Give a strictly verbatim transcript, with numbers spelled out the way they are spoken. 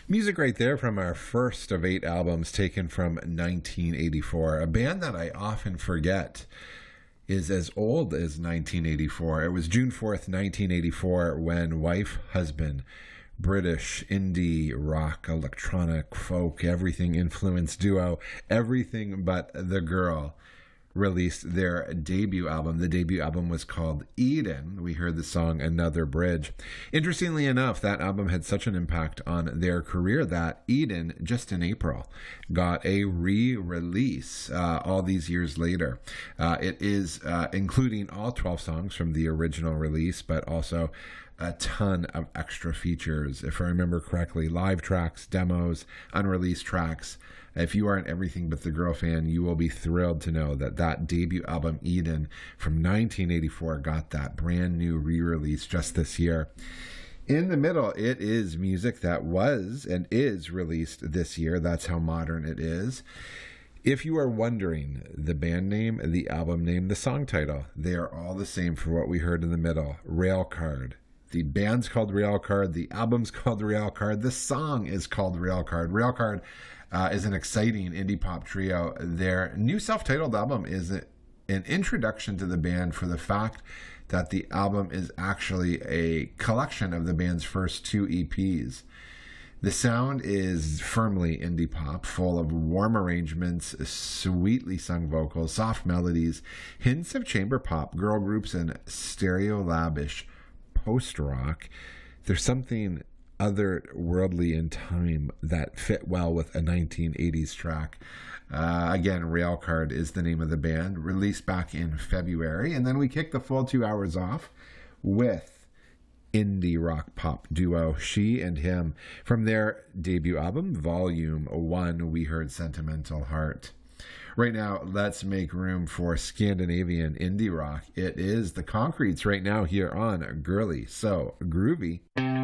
Music right there from our first of eight albums taken from nineteen eighty-four. A band that I often forget is as old as nineteen eighty-four. It was June fourth, nineteen eighty-four, when Wife, Husband, British indie rock, electronic, folk, everything influenced duo, Everything But the Girl, released their debut album. The debut album was called Eden. We heard the song Another Bridge. Interestingly enough, that album had such an impact on their career that Eden, just in April, got a re-release uh, all these years later. Uh, it is uh, including all twelve songs from the original release, but also a ton of extra features. If I remember correctly, live tracks, demos, unreleased tracks. If you are an Everything But the Girl fan, you will be thrilled to know that that debut album, Eden, from nineteen eighty-four, got that brand new re-release just this year. In the middle, it is music that was and is released this year. That's how modern it is. If you are wondering, the band name, the album name, the song title, they are all the same for what we heard in the middle. Railcard. The band's called Railcard. The album's called Railcard. The song is called Railcard. Railcard uh, is an exciting indie pop trio. Their new self-titled album is a, an introduction to the band for the fact that the album is actually a collection of the band's first two E Ps. The sound is firmly indie pop, full of warm arrangements, sweetly sung vocals, soft melodies, hints of chamber pop, girl groups, and stereolab-ish post-rock. There's something otherworldly in time that fit well with a nineteen eighties track. Uh, again, Railcard is the name of the band, released back in February. And then we kick the full two hours off with indie rock pop duo She and Him. From their debut album, Volume one, we heard Sentimental Heart. Right now, let's make room for Scandinavian indie rock. It is the Concretes right now here on Girly So Groovy.